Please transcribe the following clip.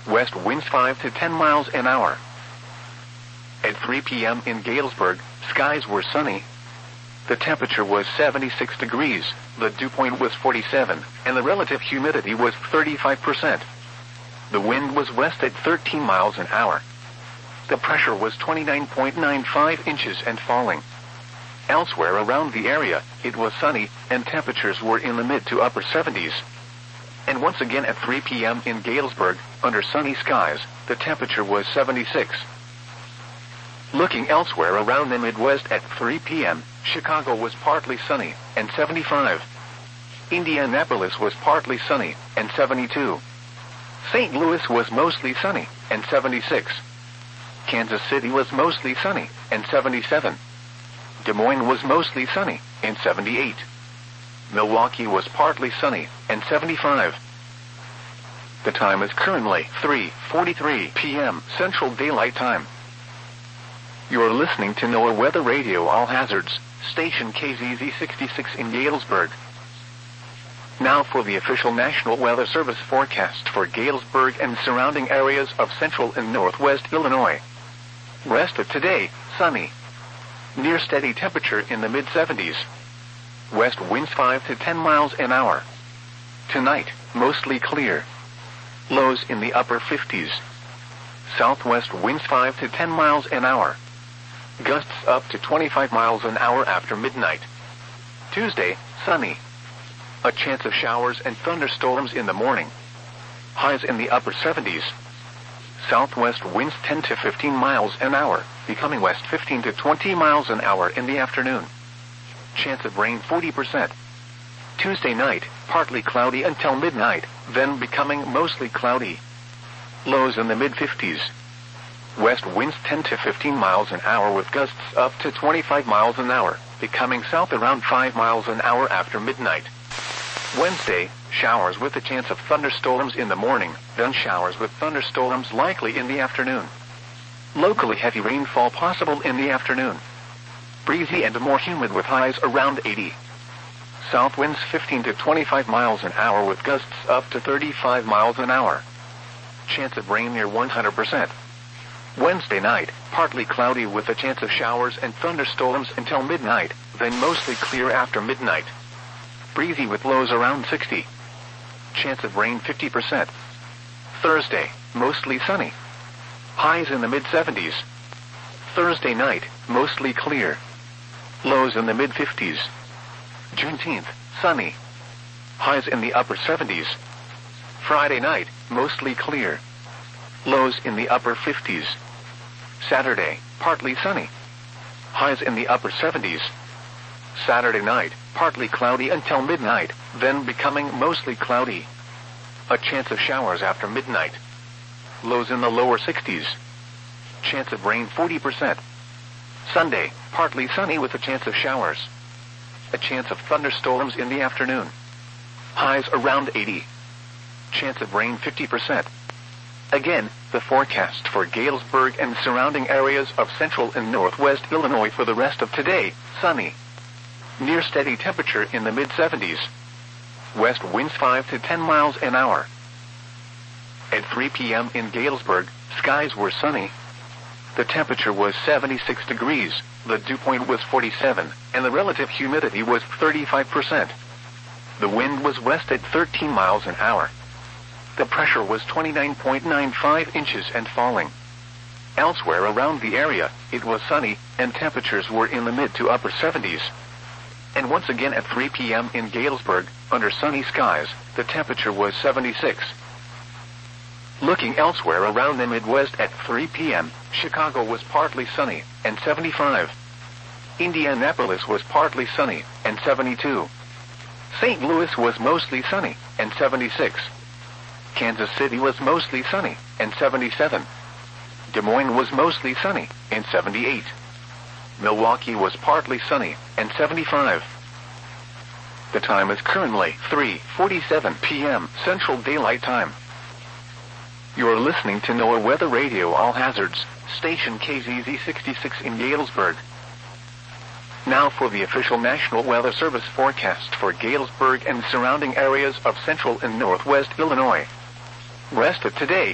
West winds 5 to 10 miles an hour. At 3 p.m. in Galesburg, skies were sunny. The temperature was 76 degrees, the dew point was 47, and the relative humidity was 35%. The wind was west at 13 miles an hour. The pressure was 29.95 inches and falling. Elsewhere around the area, it was sunny, and temperatures were in the mid to upper 70s. And once again at 3 p.m. in Galesburg, under sunny skies, the temperature was 76. Looking elsewhere around the Midwest at 3 p.m., Chicago was partly sunny, and 75. Indianapolis was partly sunny, and 72. St. Louis was mostly sunny, and 76. Kansas City was mostly sunny, and 77. Des Moines was mostly sunny, and 78. Milwaukee was partly sunny, and 75. The time is currently 3:43 p.m. Central Daylight Time. You're listening to NOAA Weather Radio All Hazards, station KZZ 66 in Galesburg. Now for the official National Weather Service forecast for Galesburg and surrounding areas of central and northwest Illinois. Rest of today, sunny. Near steady temperature in the mid-70s. West winds 5 to 10 miles an hour. Tonight, mostly clear. Lows in the upper 50s. Southwest winds 5 to 10 miles an hour. Gusts up to 25 miles an hour after midnight. Tuesday, sunny. A chance of showers and thunderstorms in the morning. Highs in the upper 70s. Southwest winds 10 to 15 miles an hour, becoming west 15 to 20 miles an hour in the afternoon. Chance of rain 40%. Tuesday night, partly cloudy until midnight, then becoming mostly cloudy. Lows in the mid-50s. West winds 10 to 15 miles an hour with gusts up to 25 miles an hour, becoming south around 5 miles an hour after midnight. Wednesday, showers with a chance of thunderstorms in the morning, then showers with thunderstorms likely in the afternoon. Locally heavy rainfall possible in the afternoon. Breezy and more humid with highs around 80. South winds 15 to 25 miles an hour with gusts up to 35 miles an hour. Chance of rain near 100%. Wednesday night, partly cloudy with a chance of showers and thunderstorms until midnight, then mostly clear after midnight. Breezy with lows around 60. Chance of rain 50%. Thursday, mostly sunny. Highs in the mid-70s. Thursday night, mostly clear. Lows in the mid-50s. Juneteenth, sunny. Highs in the upper 70s. Friday night, mostly clear. Lows in the upper 50s. Saturday, partly sunny. Highs in the upper 70s. Saturday night, partly cloudy until midnight, then becoming mostly cloudy. A chance of showers after midnight. Lows in the lower 60s. Chance of rain 40%. Sunday, partly sunny with a chance of showers. A chance of thunderstorms in the afternoon. Highs around 80. Chance of rain 50%. Again, the forecast for Galesburg and surrounding areas of central and northwest Illinois for the rest of today, sunny. Near steady temperature in the mid-70s. West winds 5 to 10 miles an hour. At 3 p.m. in Galesburg, skies were sunny. The temperature was 76 degrees, the dew point was 47, and the relative humidity was 35%. The wind was west at 13 miles an hour. The pressure was 29.95 inches and falling. Elsewhere around the area, it was sunny, and temperatures were in the mid to upper 70s. And once again at 3 p.m. in Galesburg, under sunny skies, the temperature was 76. Looking elsewhere around the Midwest at 3 p.m., Chicago was partly sunny, and 75. Indianapolis was partly sunny, and 72. St. Louis was mostly sunny, and 76. Kansas City was mostly sunny, and 77. Des Moines was mostly sunny, and 78. Milwaukee was partly sunny, and 75. The time is currently 3:47 p.m. Central Daylight Time. You're listening to NOAA Weather Radio All Hazards, station KZZ 66 in Galesburg. Now for the official National Weather Service forecast for Galesburg and surrounding areas of central and northwest Illinois. Rest of today,